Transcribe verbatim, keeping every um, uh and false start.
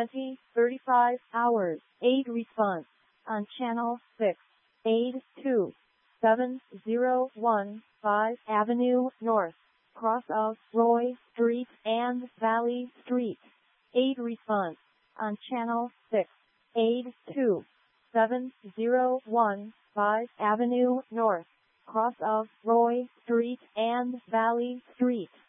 twenty thirty-five hours. Aid response on channel six. Aid two seven zero one five Avenue North, cross of Roy Street and Valley Street. Aid response on channel six. Aid two seven zero one five Avenue North, cross of Roy Street and Valley Street.